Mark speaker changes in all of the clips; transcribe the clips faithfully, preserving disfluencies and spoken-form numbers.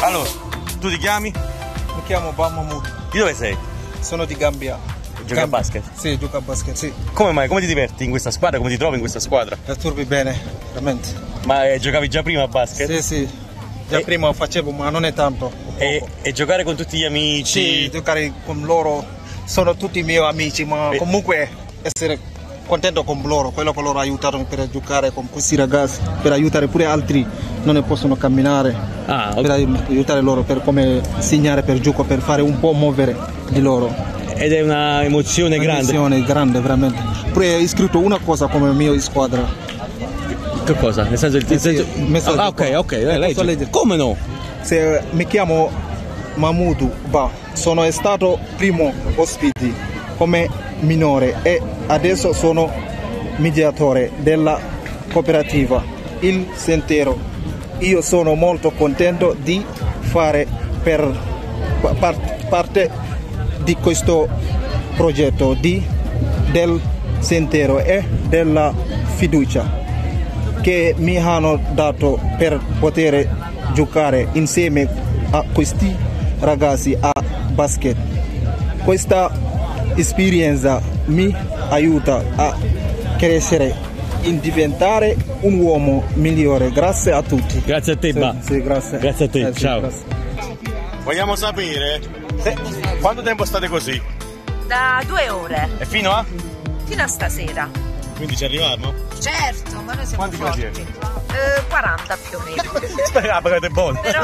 Speaker 1: Allora, tu ti chiami?
Speaker 2: Mi chiamo Bamamud.
Speaker 1: Di dove sei?
Speaker 2: Sono di Gambia.
Speaker 1: Giochi a basket?
Speaker 2: Sì, gioco a basket, sì.
Speaker 1: Come mai? Come ti diverti in questa squadra? Come ti trovi in questa squadra?
Speaker 2: La turbi bene, veramente.
Speaker 1: Ma eh, giocavi già prima a basket?
Speaker 2: Sì, sì. Già e... prima facevo, ma non è tanto.
Speaker 1: E, e giocare con tutti gli amici?
Speaker 2: Sì, giocare con loro. Sono tutti i miei amici, ma e... comunque essere contento con loro. Quello che loro aiutano per giocare con questi ragazzi, per aiutare pure altri non ne possono camminare. Ah, okay. Per aiutare loro, per come insegnare per gioco, per fare un po' muovere di loro.
Speaker 1: Ed è una emozione una grande.
Speaker 2: Emozione grande, veramente. Pure hai scritto una cosa come mio in squadra.
Speaker 1: Che cosa? Nel senso il
Speaker 2: eh sì,
Speaker 1: ah, ok, ok, leggi. Come no?
Speaker 2: Se, mi chiamo Mamudu Ba, sono stato primo ospite come minore e adesso sono mediatore della cooperativa Il Sentiero. Io sono molto contento di fare per par, parte di questo progetto di, del Sentiero e della fiducia che mi hanno dato per poter giocare insieme a questi ragazzi a basket. Questa esperienza mi aiuta a crescere in diventare un uomo migliore. Grazie a tutti.
Speaker 1: Grazie a te, Ba.
Speaker 2: Sì, sì, grazie.
Speaker 1: Grazie a te,
Speaker 2: eh, sì,
Speaker 1: ciao.
Speaker 2: Grazie.
Speaker 1: Vogliamo sapere se, quanto tempo state così?
Speaker 3: Da due ore.
Speaker 1: E fino a?
Speaker 3: Fino a stasera.
Speaker 1: Quindi ci arriviamo?
Speaker 3: Certo, ma noi siamo
Speaker 1: quanti
Speaker 3: forti. Eh, quaranta più o meno.
Speaker 1: Spera, pagate buono.
Speaker 3: Però...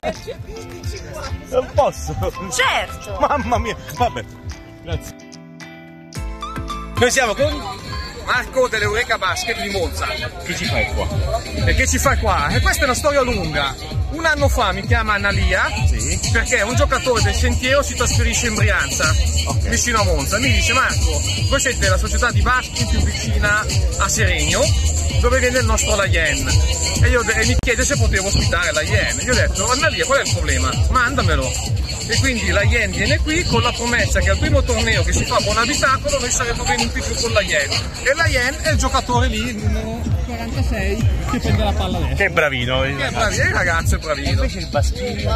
Speaker 1: Non posso.
Speaker 3: Certo.
Speaker 1: Mamma mia. Vabbè. Grazie. Noi siamo con
Speaker 4: Marco dell'Eureka Basket di Monza.
Speaker 1: Che ci fai qua?
Speaker 4: E che ci fai qua? E questa è una storia lunga. Un anno fa mi chiama Analia, sì, perché un giocatore del Sentiero si trasferisce in Brianza, okay, vicino a Monza. Mi dice: Marco, voi siete la società di basket più vicina a Seregno, dove viene il nostro Laien. E, io, e mi chiede se potevo ospitare Laien. Io ho detto: Analia, qual è il problema? Mandamelo. E quindi Laien viene qui con la promessa che al primo torneo che si fa a Buonabitacolo noi saremo venuti più con Laien. E Laien è il giocatore lì, numero quarantasei, che prende la palla adesso.
Speaker 1: Che bravino.
Speaker 4: Che bravino, il ragazzo è bravino.
Speaker 1: E invece il bastino.